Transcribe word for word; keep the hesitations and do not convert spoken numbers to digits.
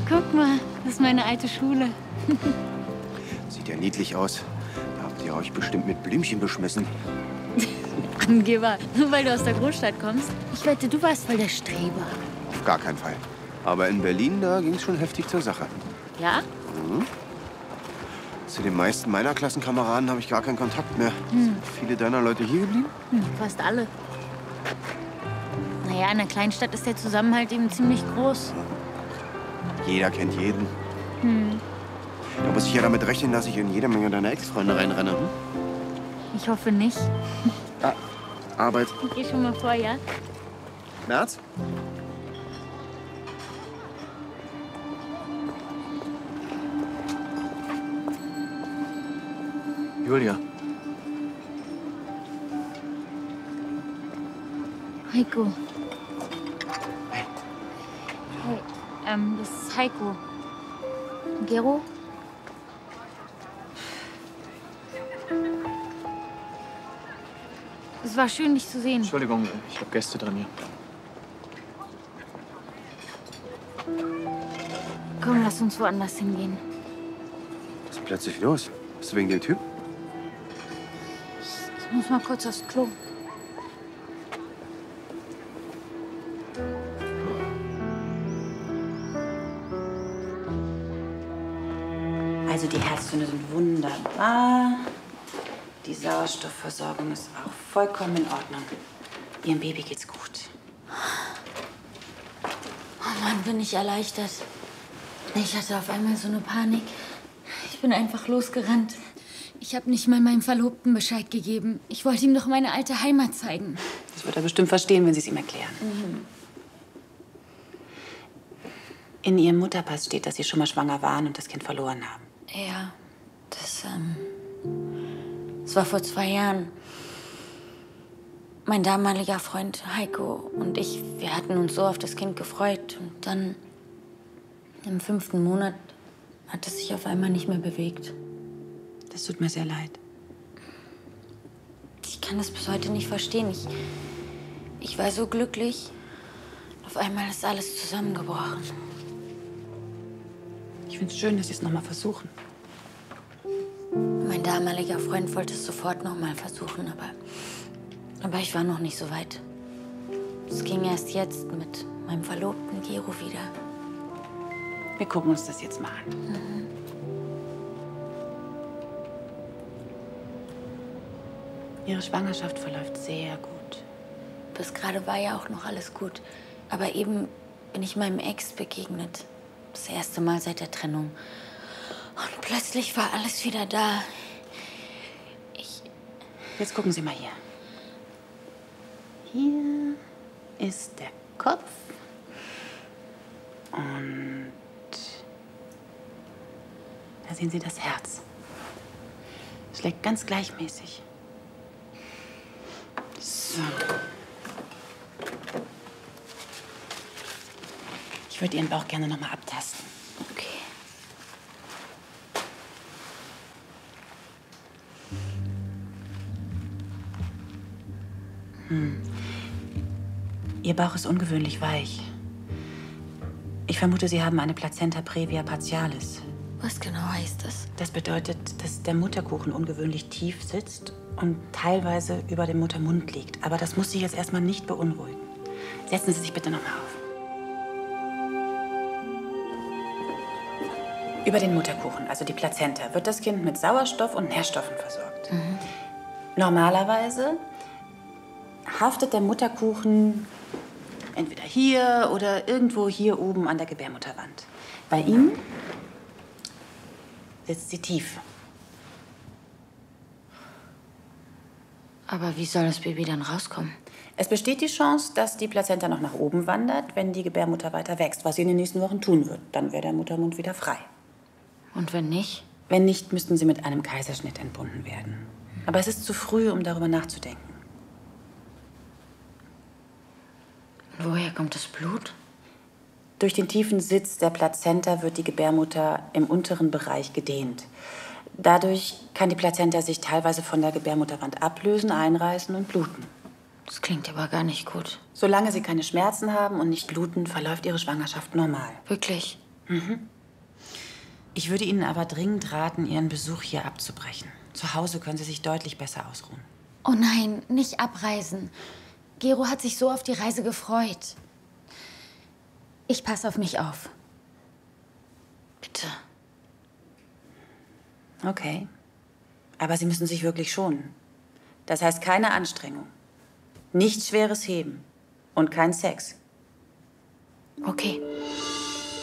Guck mal, das ist meine alte Schule. Sieht ja niedlich aus. Da habt ihr euch bestimmt mit Blümchen beschmissen. Angeber, nur weil du aus der Großstadt kommst. Ich wette, du warst voll der Streber. Auf gar keinen Fall. Aber in Berlin, da ging es schon heftig zur Sache. Ja? Mhm. Zu den meisten meiner Klassenkameraden habe ich gar keinen Kontakt mehr. Hm. Sind viele deiner Leute hier geblieben? Hm, fast alle. Naja, in einer Kleinstadt ist der Zusammenhalt eben ziemlich groß. Jeder kennt jeden. Hm. Da muss ich ja damit rechnen, dass ich in jede Menge deiner Ex-Freunde reinrenne. Hm? Ich hoffe nicht. Ah, Arbeit. Ich geh schon mal vor, ja? März? Julia. Heiko. Hey. Hey, ähm, das ist Heiko. Gero? Es war schön, dich zu sehen. Entschuldigung, ich habe Gäste drin hier. Komm, lass uns woanders hingehen. Was ist plötzlich los? Bist du wegen dem Typ? Ich muss mal kurz aufs Klo. Also die Herztöne sind wunderbar. Die Sauerstoffversorgung ist auch vollkommen in Ordnung. Ihrem Baby geht's gut. Oh Mann, bin ich erleichtert. Ich hatte auf einmal so eine Panik. Ich bin einfach losgerannt. Ich habe nicht mal meinem Verlobten Bescheid gegeben. Ich wollte ihm doch meine alte Heimat zeigen. Das wird er bestimmt verstehen, wenn Sie es ihm erklären. Mhm. In Ihrem Mutterpass steht, dass Sie schon mal schwanger waren und das Kind verloren haben. Ja, das, ähm... Das war vor zwei Jahren. Mein damaliger Freund Heiko und ich, wir hatten uns so auf das Kind gefreut. Und dann, im fünften Monat, hat es sich auf einmal nicht mehr bewegt. Das tut mir sehr leid. Ich kann das bis heute nicht verstehen. Ich, ich war so glücklich. Auf einmal ist alles zusammengebrochen. Ich finde es schön, dass Sie es noch mal versuchen. Mein damaliger Freund wollte es sofort noch mal versuchen, aber, aber ich war noch nicht so weit. Es ging erst jetzt mit meinem Verlobten Gero wieder. Wir gucken uns das jetzt mal an. Mhm. Ihre Schwangerschaft verläuft sehr gut. Bis gerade war ja auch noch alles gut. Aber eben bin ich meinem Ex begegnet. Das erste Mal seit der Trennung. Und plötzlich war alles wieder da. Ich... Jetzt gucken Sie mal hier. Hier ist der Kopf. Und da sehen Sie das Herz. Es schlägt ganz gleichmäßig. So. Ich würde Ihren Bauch gerne noch mal abtasten. Okay. Hm. Ihr Bauch ist ungewöhnlich weich. Ich vermute, Sie haben eine Plazenta previa partialis. Was genau heißt das? Das bedeutet, dass der Mutterkuchen ungewöhnlich tief sitzt und teilweise über dem Muttermund liegt. Aber das muss Sie jetzt erstmal nicht beunruhigen. Setzen Sie sich bitte noch mal auf. Über den Mutterkuchen, also die Plazenta, wird das Kind mit Sauerstoff und Nährstoffen versorgt. Mhm. Normalerweise haftet der Mutterkuchen entweder hier oder irgendwo hier oben an der Gebärmutterwand. Bei ihm sitzt sie tief. Aber wie soll das Baby dann rauskommen? Es besteht die Chance, dass die Plazenta noch nach oben wandert, wenn die Gebärmutter weiter wächst, was sie in den nächsten Wochen tun wird. Dann wäre der Muttermund wieder frei. Und wenn nicht? Wenn nicht, müssten sie mit einem Kaiserschnitt entbunden werden. Aber es ist zu früh, um darüber nachzudenken. Woher kommt das Blut? Durch den tiefen Sitz der Plazenta wird die Gebärmutter im unteren Bereich gedehnt. Dadurch kann die Plazenta sich teilweise von der Gebärmutterwand ablösen, einreißen und bluten. Das klingt aber gar nicht gut. Solange Sie keine Schmerzen haben und nicht bluten, verläuft Ihre Schwangerschaft normal. Wirklich? Mhm. Ich würde Ihnen aber dringend raten, Ihren Besuch hier abzubrechen. Zu Hause können Sie sich deutlich besser ausruhen. Oh nein, nicht abreisen. Gero hat sich so auf die Reise gefreut. Ich passe auf mich auf. Bitte. Okay. Aber Sie müssen sich wirklich schonen. Das heißt keine Anstrengung. Nichts schweres Heben. Und kein Sex. Okay.